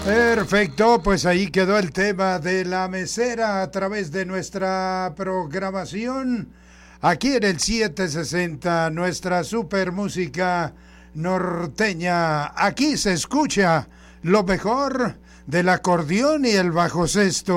Perfecto, pues ahí quedó el tema de la mesera a través de nuestra programación. Aquí en el 760, nuestra super música norteña. Aquí se escucha lo mejor del acordeón y el bajo sexto.